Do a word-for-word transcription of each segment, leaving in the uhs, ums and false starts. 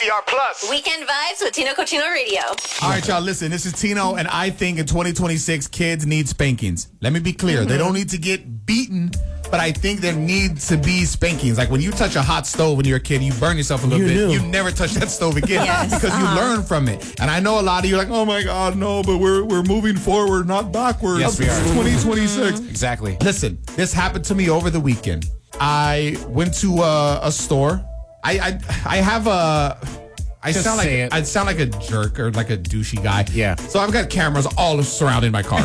C R Plus. Weekend Vibes with Tino Cochino Radio. All right, y'all, listen. This is Tino, and I think in twenty twenty-six, kids need spankings. Let me be clear. Mm-hmm. They don't need to get beaten, but I think there needs to be spankings. Like when you touch a hot stove when you're a kid, you burn yourself a little You bit. knew. You never touch that stove again Yes. because Uh-huh. you learn from it. And I know a lot of you are like, oh, my God, no, but we're we're moving forward, not backwards. Yes, we are. twenty twenty-six. Mm-hmm. Exactly. Listen, this happened to me over the weekend. I went to a, a store. I, I I have a... I Just sound like say it. I sound like a jerk or like a douchey guy. Yeah. So I've got cameras all surrounding my car.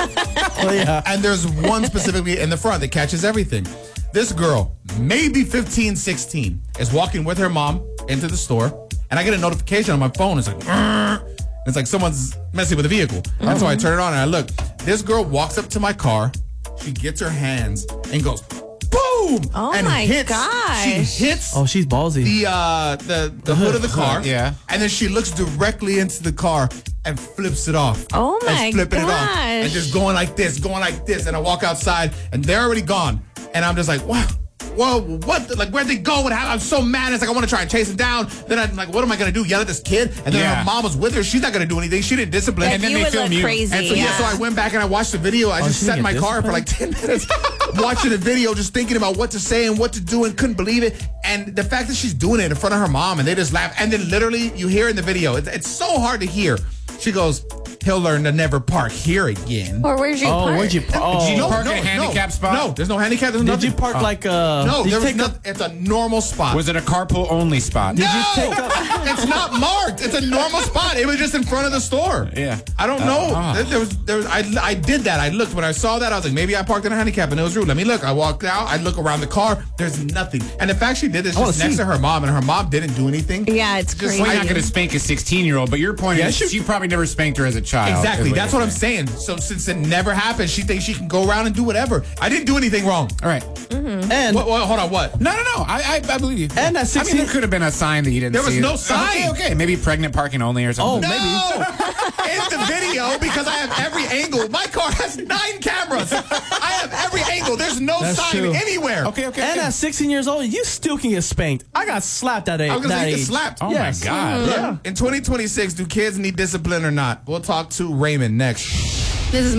Oh, yeah. And there's one specifically in the front that catches everything. This girl, maybe fifteen, sixteen, is walking with her mom into the store, and I get a notification on my phone. It's like, "Grr." It's like someone's messing with the vehicle. And so I turn it on and I look. This girl walks up to my car. She gets her hands and goes, boom! Oh and my hits, gosh. She hits Oh, she's ballsy. the uh the the hood of the car. Yeah. And then she looks directly into the car and flips it off. Oh my and flipping it off. gosh. And just going like this, going like this. And I walk outside and they're already gone. And I'm just like, wow. Whoa, what? The, like, where'd they go? What happened? I'm so mad. It's like, I want to try and chase him down. Then I'm like, what am I going to do? Yell at this kid? And then Yeah. her mom was with her. She's not going to do anything. She didn't discipline. Like, And then you they would film look you. crazy. And so, yeah. yeah. so I went back and I watched the video. I Oh, just she sat in didn't my get car for like ten minutes watching the video, just thinking about what to say and what to do and couldn't believe it. And the fact that she's doing it in front of her mom and they just laugh. And then literally you hear in the video, it's, it's so hard to hear. She goes, he'll learn to never park here again. Or where's your Oh, park? where'd you park? Oh, Did you No, park no, at a handicap no, spot? No, there's no handicap. There's did nothing. you park like uh No, did there you was take no, up, it's a normal spot. Was it a carpool only spot? Did no, you take up it's not marked. It's a normal spot. It was just in front of the store. Yeah. I don't know. Uh, There, there was, there was, I, I did that. I looked when I saw that. I was like, maybe I parked in a handicap and it was rude. Let me look. I walked out. I look around the car. There's nothing. And the fact she did this I wanna just next see. to her mom, and her mom didn't do anything. Yeah, it's Just crazy. Well, you're not going to spank a sixteen-year-old, but your point Yeah, is she- she probably never spanked her as a child. Exactly. is That's you're what I'm saying. So since it never happened, she thinks she can go around and do whatever. I didn't do anything wrong. All right. and What, what, hold on. What? No, no, no. I, I, I believe you. And at I mean, sixteen there could have been a sign that you didn't There was see. no it. sign. Okay, okay. Maybe pregnant parking only or Oh, something. No! It's the video because I have every angle. My car has nine cameras. I have every angle. There's no That's sign true. anywhere. Okay, okay. and okay. at sixteen years old, you still can get spanked. I got slapped at age. I was gonna that say you get age. slapped. Oh, Yes. my God. Yeah. In twenty twenty-six, do kids need discipline or not? We'll talk to Raymond next. This is